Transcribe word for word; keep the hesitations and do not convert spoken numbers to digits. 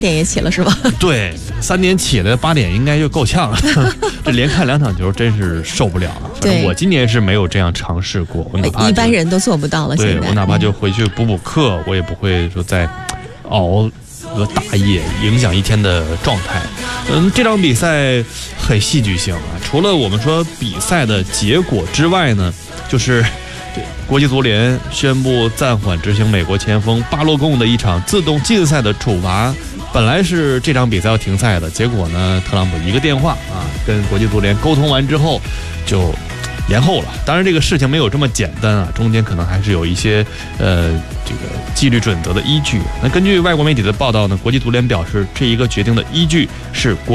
点也起了是吧？ 对，三点起来八点应该就够呛了。这连看两场球真是受不了了。 对， 我今年是没有这样尝试过，我哪怕一般人都做不到了。 对， 现在我哪怕就回去补补课，我也不会说再熬个大夜，影响一天的状态。嗯，这场比赛很戏剧性啊！除了我们说比赛的结果之外呢，就是国际足联宣布暂缓执行美国前锋巴洛贡的一场自动禁赛的处罚。本来是这场比赛要停赛的，结果呢，特朗普一个电话啊，跟国际足联沟通完之后就延后了。当然这个事情没有这么简单啊，中间可能还是有一些呃这个纪律准则的依据。那根据外国媒体的报道呢，国际足联表示这一个决定的依据是国